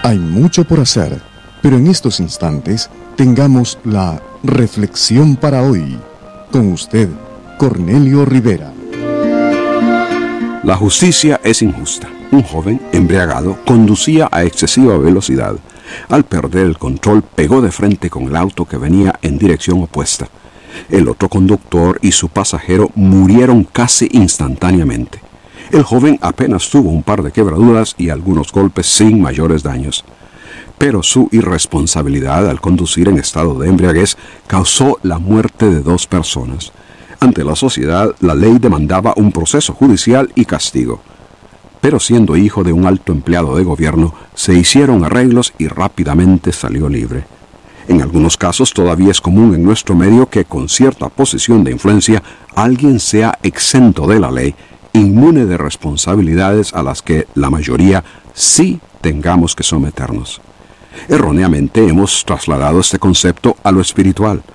Hay mucho por hacer, pero en estos instantes tengamos la reflexión para hoy. Con usted, Cornelio Rivera. La justicia es injusta. Un joven embriagado conducía a excesiva velocidad. Al perder el control, pegó de frente con el auto que venía en dirección opuesta. El otro conductor y su pasajero murieron casi instantáneamente. El joven apenas tuvo un par de quebraduras y algunos golpes sin mayores daños. Pero su irresponsabilidad al conducir en estado de embriaguez causó la muerte de 2 personas. Ante la sociedad, la ley demandaba un proceso judicial y castigo. Pero siendo hijo de un alto empleado de gobierno, se hicieron arreglos y rápidamente salió libre. En algunos casos todavía es común en nuestro medio que con cierta posición de influencia alguien sea exento de la ley, inmune de responsabilidades a las que la mayoría sí tengamos que someternos. Erróneamente hemos trasladado este concepto a lo espiritual.